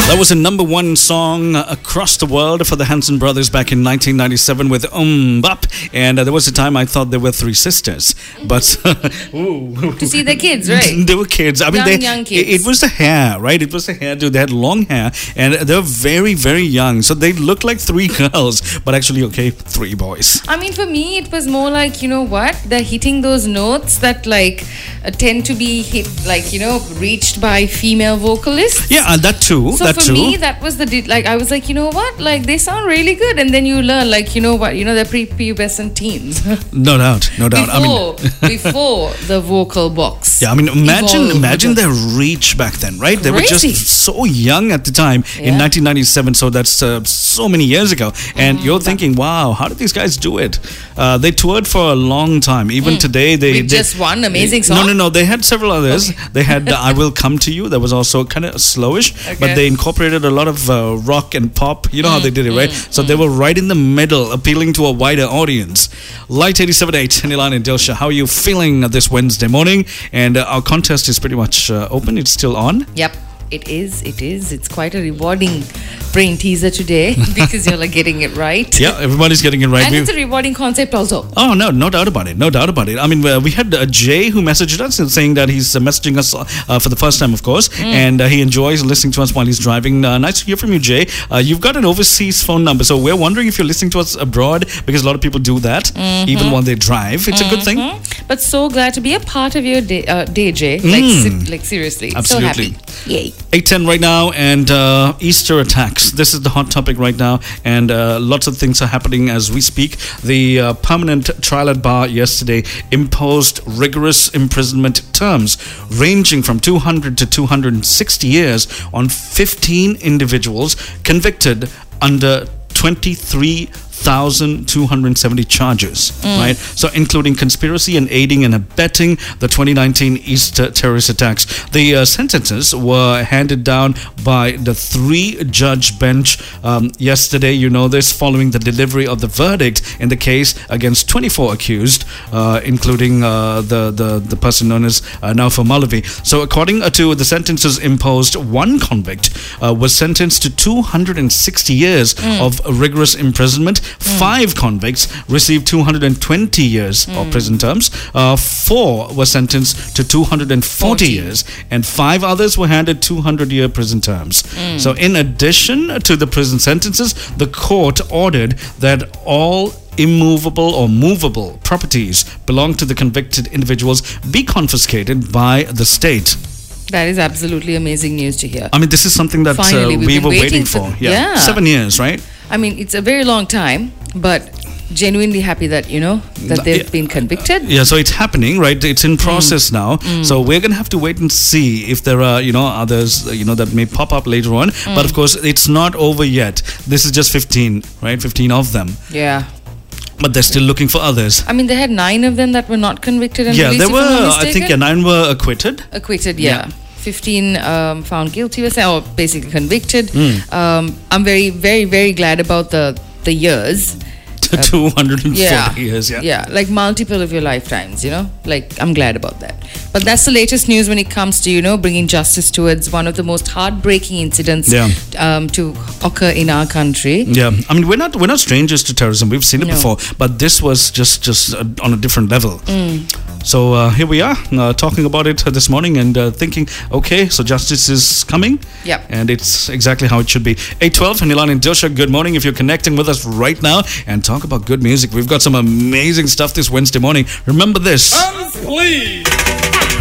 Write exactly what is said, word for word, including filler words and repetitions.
That was a number one song across the world for the Hanson Brothers back in nineteen ninety-seven with Um Bap. And uh, there was a time I thought there were three sisters. But ooh. To see the kids, right? They were kids. I mean, young, they, young kids. It, it was the hair, right? It was the hairdo. They had long hair and they were very, very young. So they looked like three girls, but actually, okay, three boys. I mean, for me, it was more like, you know what? They're hitting those notes that, like, uh, tend to be hit, like, you know, reached by female vocalists. Yeah, uh, that too. So that for too. me, that was the di- like I was like, you know what, like they sound really good, and then you learn, like, you know what, you know, they're pre-pubescent teens. No doubt, no doubt. Before, I mean, before the vocal box. Yeah, I mean, imagine, evolved. imagine their reach back then, right? They were Crazy. just so young at the time in Yeah. nineteen ninety-seven. So that's uh, so many years ago, and Mm, you're thinking, wow, how did these guys do it? Uh, they toured for a long time. Even Mm. today, they With they- just one amazing song? No, no, no. They had several others. They had uh, "I Will Come to You." That was also kind of slowish, but Okay. they incorporated a lot of uh, rock and pop. You know how they did it, right? So they were right in the middle, appealing to a wider audience. Light eighty-seven point eight, Nilan and Dilsha. How are you feeling this Wednesday morning? And uh, our contest is pretty much uh, open. It's still on. Yep, it is. It is. It's quite a rewarding brain teaser today because you're like getting it right. Yeah, everybody's getting it right. And We- it's a rewarding concept also. Oh, no, no doubt about it. No doubt about it. I mean, uh, we had uh, Jay who messaged us and saying that he's uh, messaging us uh, for the first time, of course, and uh, he enjoys listening to us while he's driving. Uh, nice to hear from you, Jay. Uh, you've got an overseas phone number, so we're wondering if you're listening to us abroad, because a lot of people do that, even while they drive. It's a good thing. But so glad to be a part of your day, uh, day Jay. Like, si- like seriously. Absolutely. So happy. Yay. eight ten right now, and uh, Easter attacks. This is the hot topic right now, and uh, lots of things are happening as we speak. The uh, permanent trial at bar yesterday imposed rigorous imprisonment terms ranging from two hundred to two hundred sixty years on fifteen individuals convicted under twenty-three thousand two hundred seventy charges, right? So including conspiracy and aiding and abetting the twenty nineteen Easter terrorist attacks. The uh, sentences were handed down by the three-judge bench um, yesterday. You know this, following the delivery of the verdict in the case against twenty-four accused, uh, including uh, the, the the person known as uh, Naufal Malavi. So according to the sentences imposed, one convict uh, was sentenced to two hundred sixty years of rigorous imprisonment. Five convicts received two hundred twenty years of prison terms. Uh, four were sentenced to two hundred forty forty. years, and five others were handed two hundred year prison terms. So, in addition to the prison sentences, the court ordered that all immovable or movable properties belong to the convicted individuals be confiscated by the state. That is absolutely amazing news to hear. I mean, this is something that uh, Finally, we've we been were waiting, waiting for. for- Yeah. yeah. Seven years, right? I mean, it's a very long time, but genuinely happy that, you know, that they've Yeah. been convicted. Yeah, so it's happening, right? It's in process now. So we're going to have to wait and see if there are, you know, others, uh, you know, that may pop up later on. But of course, it's not over yet. This is just fifteen, right? fifteen of them. Yeah. But they're still looking for others. I mean, they had nine of them that were not convicted and Yeah, released, there if were, I'm not I think, mistaken. yeah, nine were acquitted. Acquitted, yeah. Yeah. fifteen um, found guilty, or basically convicted. Hmm. Um, I'm very, very, very glad about the the years. two hundred forty Yeah. years, yeah. Yeah, like multiple of your lifetimes, you know? Like, I'm glad about that. But that's the latest news when it comes to, you know, bringing justice towards one of the most heartbreaking incidents Yeah. um, to occur in our country. Yeah, I mean, we're not we're not strangers to terrorism. We've seen it No. before, but this was just just uh, on a different level. So uh, here we are uh, talking about it uh, this morning and uh, thinking, okay, so justice is coming. Yep. And it's exactly how it should be. eight twelve, Nilan and Dilsha, good morning. If you're connecting with us right now and talk about good music, we've got some amazing stuff this Wednesday morning. Remember this. Please.